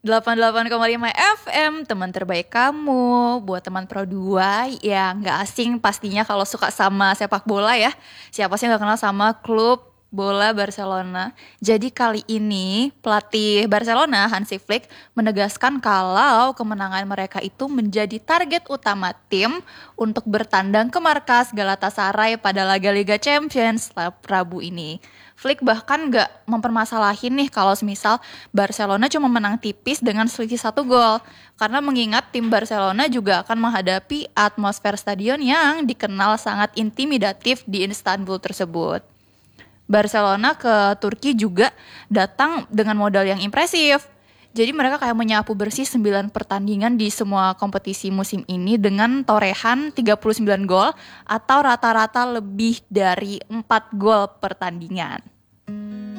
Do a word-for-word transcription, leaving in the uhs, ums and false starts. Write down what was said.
delapan puluh delapan koma lima F M, teman terbaik kamu. Buat teman Pro dua yang gak asing pastinya kalau suka sama sepak bola ya. Siapa sih yang gak kenal sama klub bola Barcelona. Jadi kali ini pelatih Barcelona Hansi Flick menegaskan kalau kemenangan mereka itu menjadi target utama tim untuk bertandang ke markas Galatasaray pada laga Liga Champions Rabu ini. Flick bahkan gak mempermasalahin nih kalau semisal Barcelona cuma menang tipis dengan selisih satu gol. Karena mengingat tim Barcelona juga akan menghadapi atmosfer stadion yang dikenal sangat intimidatif di Istanbul tersebut. Barcelona ke Turki juga datang dengan modal yang impresif. Jadi mereka kayak menyapu bersih sembilan pertandingan di semua kompetisi musim ini dengan torehan tiga puluh sembilan gol atau rata-rata lebih dari empat gol pertandingan.